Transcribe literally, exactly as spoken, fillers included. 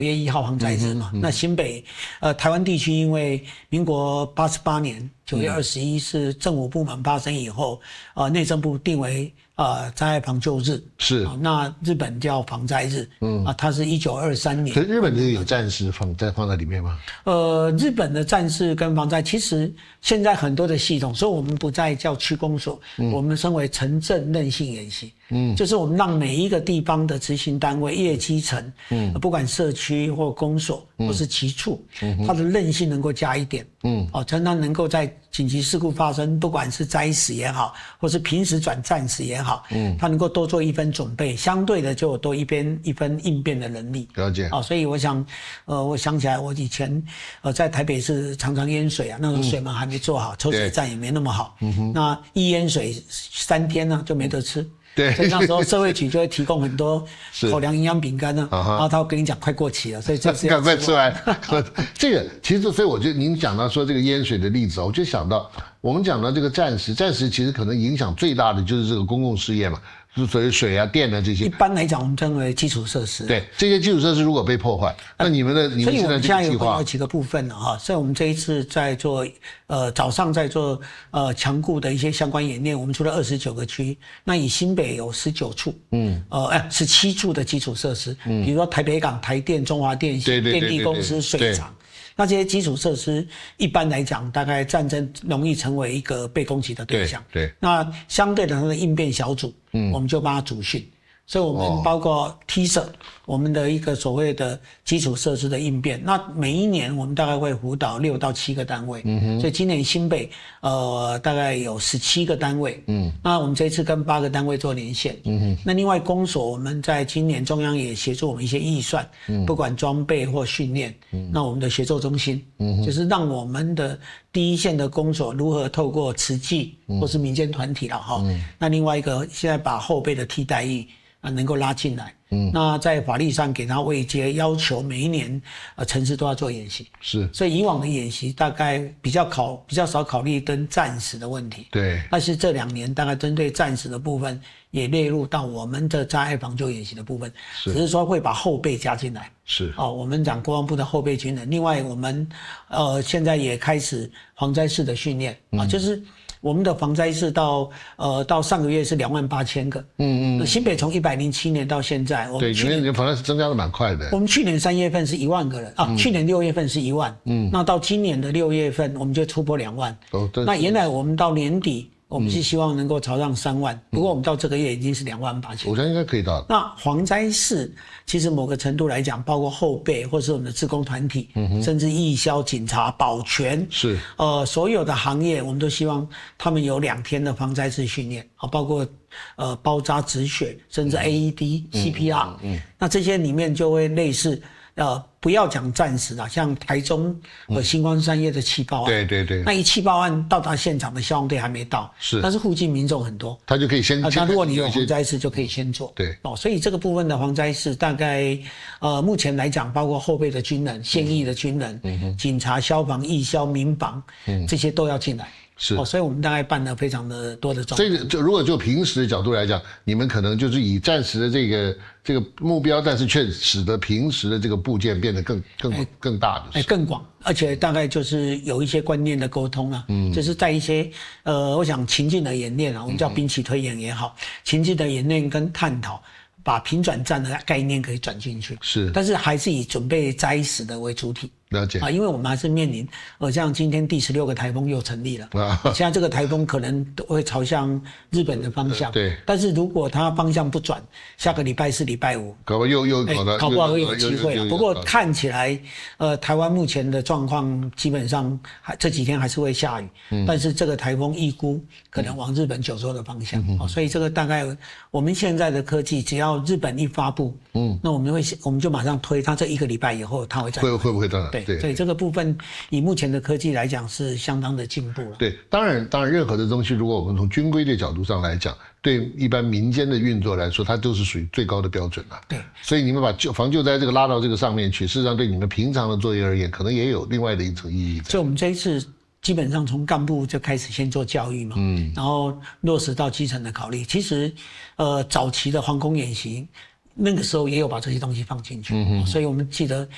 九月一号防灾日嘛，嗯嗯、那新北呃台湾地区因为民国八十八年九月二十一是政府部门发生以后，呃内政部定为呃灾害防救日， 是、 啊，那日本叫防灾日，嗯啊，它是一九二三年。 可是日本这个有战士放在放在里面吗？ 呃，日本的战士跟防灾其实现在很多的系统，所以我们不再叫区公所，嗯、我们称为城镇韧性演习。嗯，就是我们让每一个地方的执行单位、业基层，嗯，不管社区或公所，嗯、或是其处，嗯，它的韧性能够加一点，嗯，哦，才能能够在紧急事故发生，不管是灾死也好，或是平时转战死也好，嗯，它能够多做一分准备，相对的就有多一边一分应变的能力。 了解。 哦，所以我想，呃，我想起来，我以前呃在台北市常常淹水啊，那时候水门还没做好，嗯、抽水站也没那么好，嗯哼，那一淹水三天呢、啊、就没得吃。 对， 所以那时候社会局就会提供很多口粮营养饼干呢，然后他会跟你讲快过期了，所以这是赶快吃完。这个其实，所以我就您讲到说这个淹水的例子，我就想到我们讲到这个战时，战时其实可能影响最大的就是这个公共事业嘛。就所谓水啊、电啊这些， 一般来讲，我们称为基础设施。 对，这些基础设施如果被破坏，那你们的、呃、你们现在这个计划， 有几个部分了哈。所以我们这一次在做，呃，早上在做呃强固的一些相关演练。我们除了二十九个区，那以新北有十九处，嗯，呃，哎，十七处的基础设施，嗯，比如说台北港、台电、中华电信、电力公司、水厂。那这些基础设施一般来讲，大概战争容易成为一个被攻击的对象。 对，对那相对的，它的应变小组，嗯，我们就帮他组训。所以我们包括 T 社、哦，我们的一个所谓的基础设施的应变。那每一年我们大概会辅导六到七个单位，嗯哼，所以今年新北呃大概有十七个单位，嗯，那我们这一次跟八个单位做连线，嗯哼，那另外公所我们在今年中央也协助我们一些预算，嗯，不管装备或训练，嗯，那我们的协作中心，嗯，就是让我们的第一线的公所如何透过慈济或是民间团体了哈，嗯，那另外一个现在把后备的替代役。啊，能够拉进来，嗯，那在法律上给他位阶，要求每一年，呃，城市都要做演习， 是， 所以以往的演习大概比较考比较少考虑跟战时的问题， 对， 但是这两年大概针对战时的部分也列入到我们的灾害防救演习的部分，只是说会把后备加进来， 是， 哦，我们讲国防部的后备军人，另外我们呃现在也开始防灾式的训练啊，嗯，就是。我们的防灾室到呃到上个月是两万八千个，嗯嗯，新北从一百零七年到现在，我们对，你们防灾室增加的蛮快的。 我们去年三月份是一万个人啊，嗯，去年六月份是一万，嗯，那到今年的六月份我们就突破两万。哦，那原来我们到年底。我们是希望能够朝上三万，不过我们到这个月已经是两万八千。 我想应该可以到。 那防灾室其实某个程度来讲，包括后备或是我们的志工团体，嗯，甚至义消、警察、保全， 是呃所有的行业，我们都希望他们有两天的防灾式训练，啊，包括呃包扎止血，甚至 A E D、C P R，嗯，那这些里面就会类似。呃，不要讲战时啦，像台中和新光三越的气爆案， 对对对， 那一气爆案到达现场的消防队还没到， 是， 但是附近民众很多， 他就可以先， 那如果你有防灾室就可以先做， 对， 哦，所以这个部分的防灾室大概，呃，目前来讲，包括后备的军人、现役的军人、嗯、警察、消防、义消、民防，嗯，这些都要进来。 是， 哦，所以我们大概办了非常的多的状况。 所以就如果就平时的角度来讲，你们可能就是以战时的这个这个目标，但是却使得平时的这个部件变得更更、欸、更大的， 哎、欸，更广，而且大概就是有一些观念的沟通啊，嗯，就是在一些呃，我想情境的演练啊，我们叫兵棋推演也好，嗯、情境的演练跟探讨。把平转战的概念可以转进去， 是， 但是还是以准备灾死的为主体。 了解啊，因为我们还是面临，呃，像今天第十六个台风又成立了，啊，现在这个台风可能都会朝向日本的方向，呃、 对。 但是如果它方向不转，下个礼拜四、礼拜五， 搞不好又又搞到， 搞不好会有机会了。不过看起来，呃，台湾目前的状况基本上还这几天还是会下雨，嗯，但是这个台风预估可能往日本九州的方向，嗯，哦，所以这个大概我们现在的科技，只要日本一发布，嗯，那我们会我们就马上推，它这一个礼拜以后它会再会会不会到？ 对。对，所以这个部分以目前的科技来讲是相当的进步了。 对，当然，当然，任何的东西，如果我们从军规的角度上来讲，对一般民间的运作来说，它都是属于最高的标准了。 对， 所以你们把救防救灾这个拉到这个上面去，事实上对你们平常的作业而言，可能也有另外的一层意义。 所以我们这一次基本上从干部就开始先做教育嘛，嗯，然后落实到基层的考虑。其实，呃，早期的防空演习。那个时候也有把这些东西放进去，嗯、所以我们记得